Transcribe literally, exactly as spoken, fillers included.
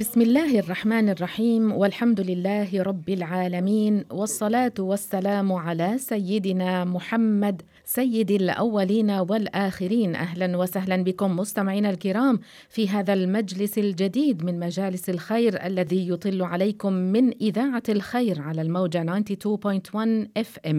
بسم الله الرحمن الرحيم، والحمد لله رب العالمين، والصلاة والسلام على سيدنا محمد سيد الأولين والآخرين. أهلا وسهلا بكم مستمعينا الكرام في هذا المجلس الجديد من مجالس الخير الذي يطل عليكم من إذاعة الخير على الموجة تسعة وتسعين فاصلة واحد إف إم.